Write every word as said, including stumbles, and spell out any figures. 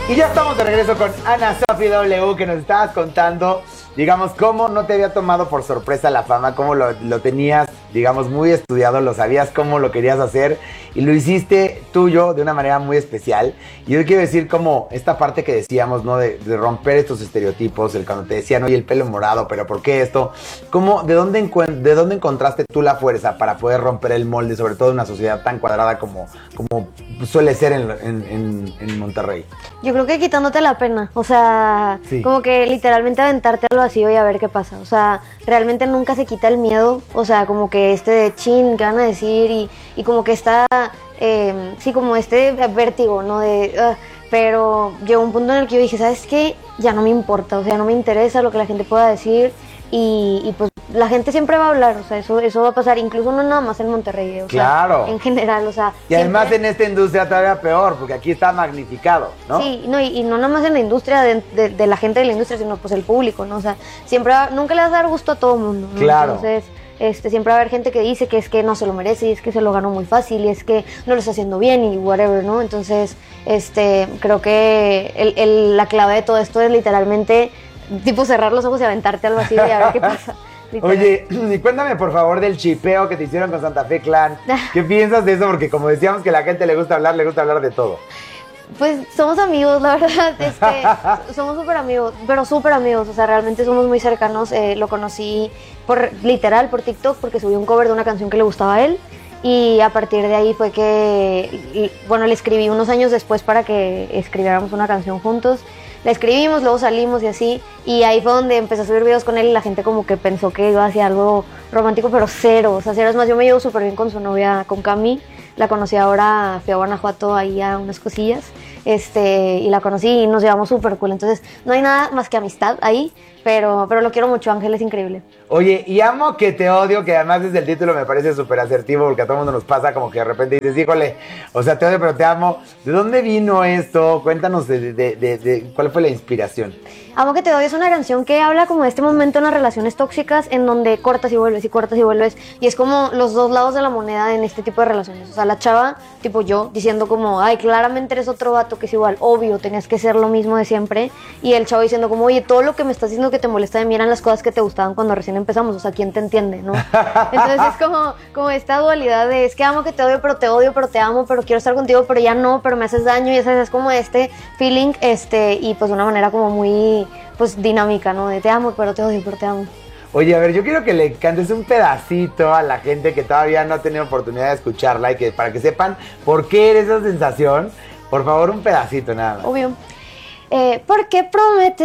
Y ya estamos de regreso con Ana Sofi W, que nos estabas contando, digamos, cómo no te había tomado por sorpresa la fama, cómo lo, lo tenías, digamos, muy estudiado, lo sabías cómo lo querías hacer y lo hiciste tuyo de una manera muy especial. Y yo quiero decir como esta parte que decíamos, ¿no? De, de romper estos estereotipos, el cuando te decían, oye, el pelo morado, pero ¿por qué esto? ¿Cómo, de dónde, encuent- de dónde encontraste tú la fuerza para poder romper el molde, sobre todo en una sociedad tan cuadrada como, como suele ser en, en, en, en Monterrey? Yo creo que quitándote la pena, o sea, Sí. como que literalmente aventarte al vacío y a ver qué pasa, o sea, realmente nunca se quita el miedo, o sea, como que este de chin, ¿qué van a decir? Y, y como que está, eh, sí, como este vértigo, ¿no? De, uh, pero llegó un punto en el que yo dije, ¿sabes qué? Ya no me importa, o sea, no me interesa lo que la gente pueda decir y, y pues la gente siempre va a hablar, o sea, eso, eso va a pasar, incluso no nada más en Monterrey, o Claro. sea, en general, o sea. Y además siempre... en esta industria todavía peor, porque aquí está magnificado, ¿no? Sí, no, y, y no nada más en la industria, de, de, de la gente de la industria, sino pues el público, ¿no? O sea, siempre va, nunca le vas a dar gusto a todo el mundo, ¿no? Claro. Entonces, este, siempre va a haber gente que dice que es que no se lo merece, y es que se lo ganó muy fácil, y es que no lo está haciendo bien, y whatever, ¿no? Entonces, este, creo que el, el, la clave de todo esto es literalmente, tipo, cerrar los ojos y aventarte al vacío y a ver qué pasa. Literal. Oye, y cuéntame por favor del chipeo que te hicieron con Santa Fe Clan. ¿Qué piensas de eso? Porque como decíamos que a la gente le gusta hablar, le gusta hablar de todo. Pues somos amigos, la verdad, es que somos súper amigos, pero súper amigos, o sea, realmente somos muy cercanos. Eh, lo conocí por literal, por TikTok, porque subí un cover de una canción que le gustaba a él, y a partir de ahí fue que, bueno, le escribí unos años después para que escribiéramos una canción juntos. La escribimos, luego salimos y así, y ahí fue donde empecé a subir videos con él y la gente como que pensó que iba hacia algo romántico, pero cero, o sea, cero. Es más, yo me llevo súper bien con su novia, con Cami, la conocí ahora, fui a Guanajuato ahí a unas cosillas, este, y la conocí y nos llevamos súper cool, entonces no hay nada más que amistad ahí, pero, pero lo quiero mucho, Ángel es increíble. Oye, y amo que te odio, que además desde el título me parece súper asertivo, porque a todo el mundo nos pasa como que de repente dices, híjole, o sea, te odio pero te amo. ¿De dónde vino esto? Cuéntanos de, de, de, de cuál fue la inspiración. Amo que te odio es una canción que habla como de este momento en las relaciones tóxicas en donde cortas y vuelves y cortas y vuelves, y es como los dos lados de la moneda en este tipo de relaciones. O sea, la chava, tipo yo, diciendo como, ay, claramente eres otro vato que es igual, obvio, tenías que ser lo mismo de siempre, y el chavo diciendo como, oye, todo lo que me estás diciendo que te molesta de mí eran las cosas que te gustaban cuando recién empezamos, o sea, ¿quién te entiende, no? Entonces es como, como esta dualidad de, es que amo que te odio, pero te odio, pero te amo, pero quiero estar contigo, pero ya no, pero me haces daño, y esa es como este feeling, este, y pues de una manera como muy, pues dinámica, ¿no? De te amo, pero te odio, pero te amo. Oye, a ver, yo quiero que le cantes un pedacito a la gente que todavía no ha tenido oportunidad de escucharla y que para que sepan por qué eres esa sensación. Por favor, un pedacito nada más. Obvio. Eh, ¿Por qué prometes